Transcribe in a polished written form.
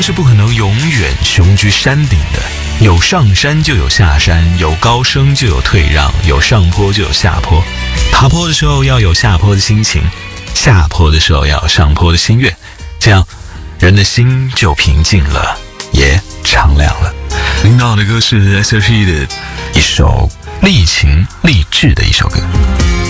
呢是不可能永远雄居山顶的，有上山就有下山，有高升就有退让，有上坡就有下坡。爬坡的时候要有下坡的心情，下坡的时候要有上坡的心愿，这样人的心就平静了，也敞亮了。听到的歌是 S.H.E 的一首励情励志的一首歌。